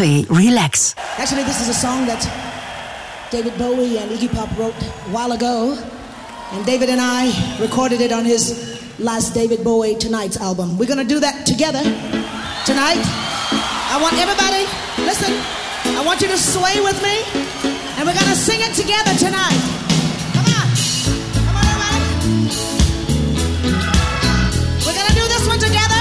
2, Relax. Actually, this is a song that David Bowie and Iggy Pop wrote a while ago. And David and I recorded it on his last David Bowie Tonight's album. We're gonna do that together tonight. I want everybody, listen, I want you to sway with me. And we're gonna sing it together tonight.